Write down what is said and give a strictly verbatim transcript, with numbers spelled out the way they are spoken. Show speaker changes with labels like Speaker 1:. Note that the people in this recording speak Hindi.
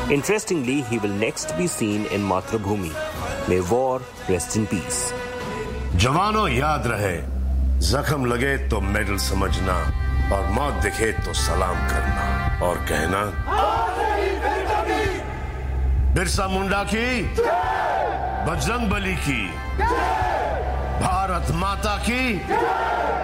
Speaker 1: Interestingly, he will next be seen in Mathrubhumi. May war rest in peace.
Speaker 2: जवानों याद रहे, जख्म लगे तो मेडल समझना और मौत दिखे तो सलाम करना और कहना बिरसा मुंडा की, बजरंग बली की, भारत माता की।